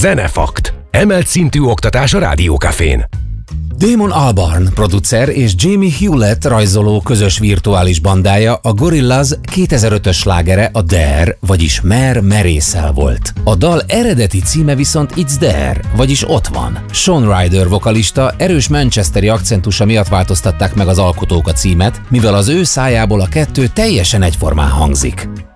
Zenefakt. Emelt szintű oktatás a Rádiókafén. Damon Albarn, producer, és Jamie Hewlett rajzoló közös virtuális bandája, a Gorillaz 2005-ös slágere a There, vagyis Merészel volt. A dal eredeti címe viszont It's There, vagyis Ott van. Shaun Ryder vokalista erős manchesteri akcentusa miatt változtatták meg az alkotók a címet, mivel az ő szájából a kettő teljesen egyformán hangzik.